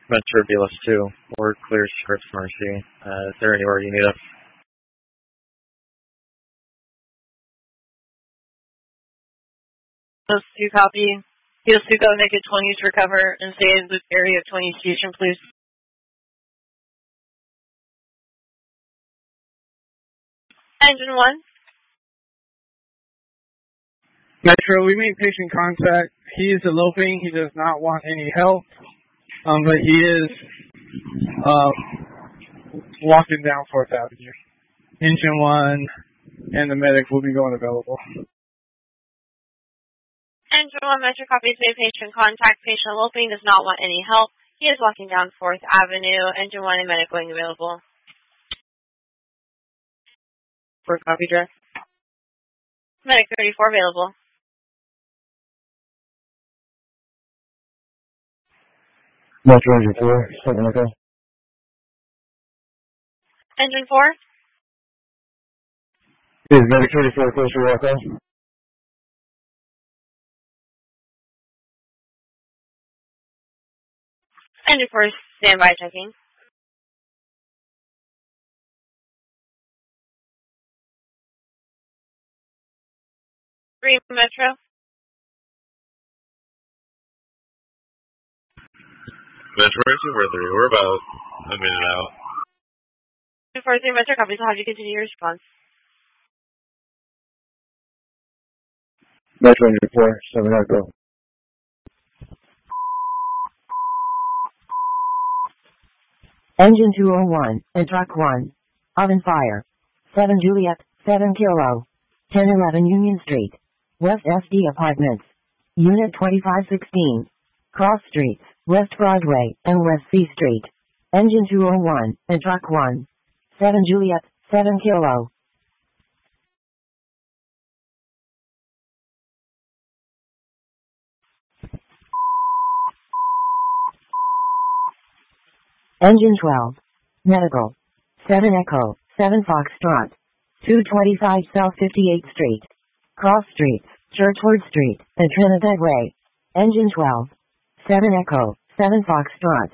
Metro BLS 2, or clear scripts Mercy. Is there anywhere you need us? Those 2 copy. BLS 2 go naked 20 to recover and stay in loop area of 20 station, please. Engine 1. Metro, we made patient contact. He is eloping. He does not want any help, but he is walking down 4th Avenue. Engine 1 and the medic will be going available. Engine 1, Metro copies made patient contact. Patient eloping does not want any help. He is walking down 4th Avenue. Engine 1 and medic going available. 4 copy direct. Medic 34 available. Metro Engine 4, 7 Echo. Engine 4. Is Medic 34 close to Echo? Engine 4 standby checking. Green Metro. Metro 243, we're about a minute out. 243 Metro copies. How do you continue your response? Metro Engine 4, 7 Echo. Engine 201, and Truck 1. Oven fire. 7 Juliet, 7 Kilo. 1011 Union Street. West SD Apartments. Unit 2516. Cross Streets, West Broadway, and West C Street. Engine 201, and Truck 1. 7 Juliet, 7 Kilo. Engine 12. Medical. 7 Echo, 7 Foxtrot. 225 South 58th Street. Cross Streets, Churchward Street, and Trinidad Way. Engine 12. 7 Echo, 7 Foxtrot.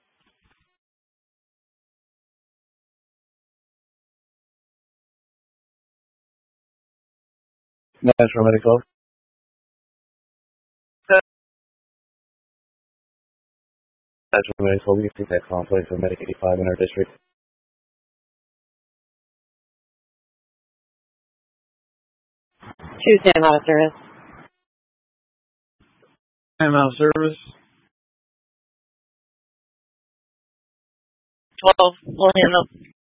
Metro Medical. Metro Medical, we see that conflict for Medic 85 in our district. 2 stand out of service. I'm out of service. 12 will handle.